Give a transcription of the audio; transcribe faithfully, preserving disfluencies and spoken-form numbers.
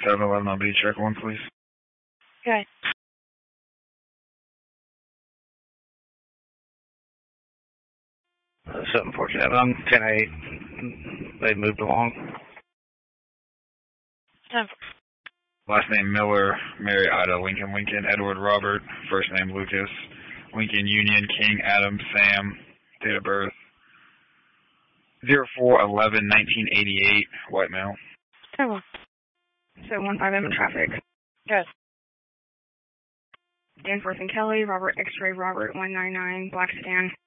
seven eleven on B, check one, please. Okay. Uh, seven forty-seven, ten eight. They moved along. Ten. Last name Miller, Mary Ida, Lincoln, Lincoln, Edward Robert, first name Lucas, Lincoln Union, King Adam, Sam, date of birth zero four eleven nineteen eighty-eight, white male. Ten. So one five M in traffic. Yes. Danforth and Kelly, Robert X-ray Robert one nine nine, black sedan.